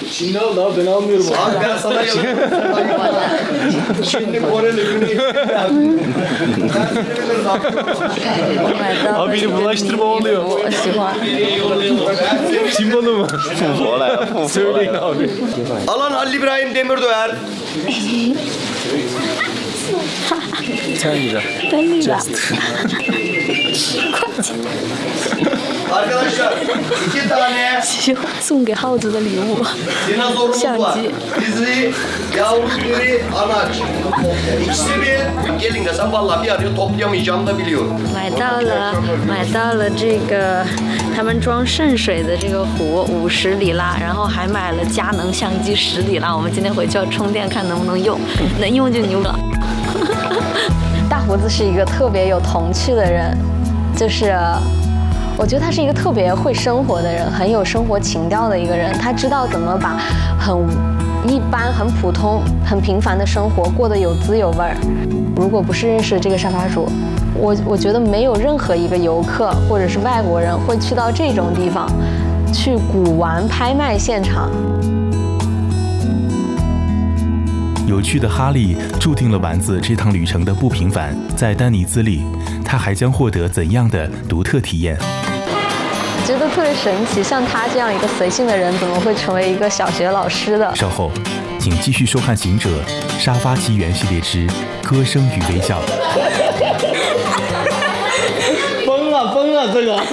Çinli aldı abi ben almıyorum. Abi ben sana Çinli Koreli Güney. Abi beni bulaştırma oluyor. 我喜欢。 Çin balı mı? Söyleyin abi. Alan Halil İbrahim Demirdoğer. Ten lira. 真的。 Arkadaşlar 2 tane 喜欢送给耗子的礼物。 dinozorumuz var. Şanti. Dizli, yavru deri, anaç. İkisi bir. Gelin desem vallahi bir araya toplayamayacağımı da biliyorum. 买到了这个他们装圣水的这个壶50里拉，然后还买了佳能相机10里拉。我们今天回去要充电，看能不能用，能用就牛了。大胡子是一个特别有童趣的人，就是我觉得他是一个特别会生活的人，很有生活情调的一个人。他知道怎么把很一般、很普通、很平凡的生活过得有滋有味儿。如果不是认识这个沙发主，我觉得没有任何一个游客或者是外国人会去到这种地方，去古玩拍卖现场。 有趣的哈利注定了丸子这趟旅程的不平凡。在丹尼兹里，他还将获得怎样的独特体验？ 觉得特别神奇，像他这样一个随性的人，怎么会成为一个小学老师的？ 稍后，请继续收看《行者沙发奇缘》系列之《歌声与微笑》。 疯了这个。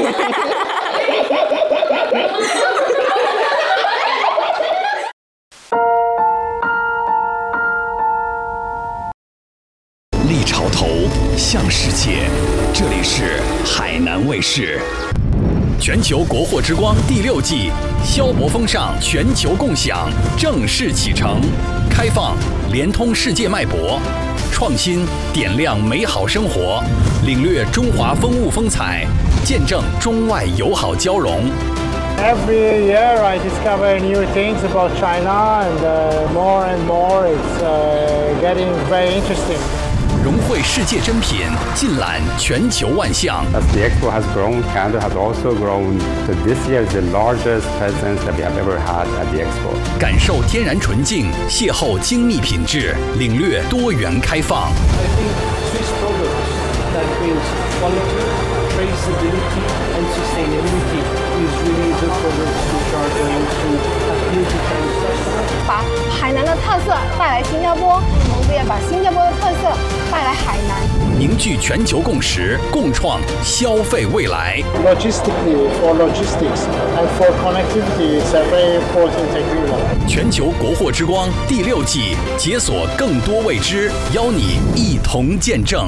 历潮头向世界，这里是海南卫视。全球国货之光第6季，消博风尚全球共享正式启程，开放连通世界脉搏，创新点亮美好生活，领略中华风物风采，见证中外友好交融。 Every year I discover new things about China and more it's getting very interesting. 融汇世界珍品，尽览全球万象。 As the expo has grown, Canada has also grown. So this year is the largest presence that we have ever had at the expo. 感受天然纯净，邂逅精密品质，领略多元开放。 I think Swiss products that brings quality, traceability and sustainability is really the products which are going to appeal to Chinese customers. 把海南的特色带来新加坡，同时也把新加坡的特色带来海南。 凝聚全球共识，共创消费未来。 Logistically, for logistics and for connectivity, it's a very important agreement. 全球国货之光第6季，解锁更多未知，邀你一同见证。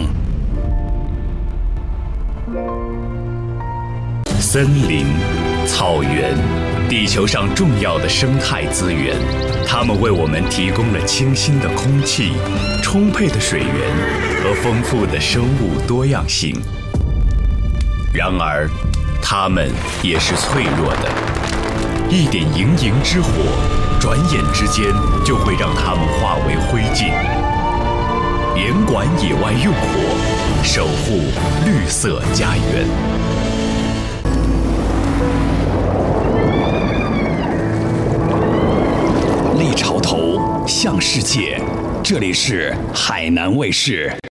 森林、草原，地球上重要的生态资源，它们为我们提供了清新的空气、充沛的水源和丰富的生物多样性。然而，它们也是脆弱的，一点盈盈之火，转眼之间就会让它们化为灰烬。严管野外用火，守护绿色家园。 历潮头向世界，这里是海南卫视。